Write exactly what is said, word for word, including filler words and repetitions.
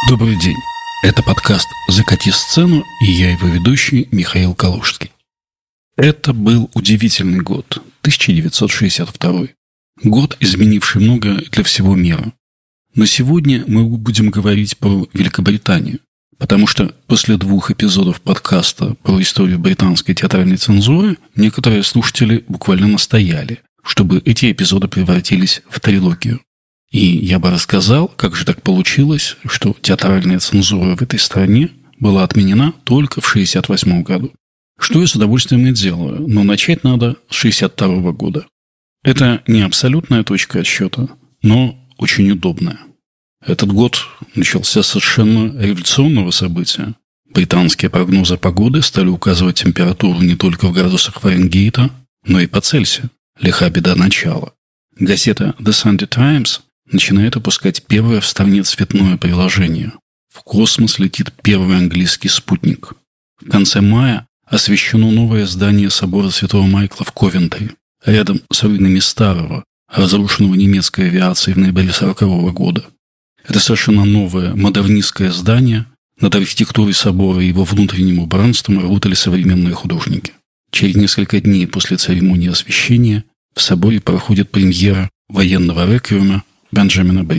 Добрый день. Это подкаст «Закати сцену» и я его ведущий Михаил Калужский. Это был удивительный год, тысяча девятьсот шестьдесят второй. Год, изменивший многое для всего мира. Но сегодня мы будем говорить про Великобританию, потому что после двух эпизодов подкаста про историю британской театральной цензуры некоторые слушатели буквально настояли, чтобы эти эпизоды превратились в трилогию. И я бы рассказал, как же так получилось, что театральная цензура в этой стране была отменена только в шестьдесят восьмом году. Что я с удовольствием и делаю, но начать надо с шестьдесят второго года. Это не абсолютная точка отсчета, но очень удобная. Этот год начался с совершенно революционного события. Британские прогнозы погоды стали указывать температуру не только в градусах Фаренгейта, но и по Цельсию. Лиха беда начала. Газета The Sunday Times начинает выпускать первое в стране цветное приложение. В космос летит первый английский спутник. В конце мая освещено новое здание собора Святого Майкла в Ковентри, рядом с руинами старого, разрушенного немецкой авиацией в ноябре сорокового года. Это совершенно новое модернистское здание. Над архитектурой собора и его внутренним убранством работали современные художники. Через несколько дней после церемонии освящения в соборе проходит премьера военного реквиема Бенджамина Бриттона.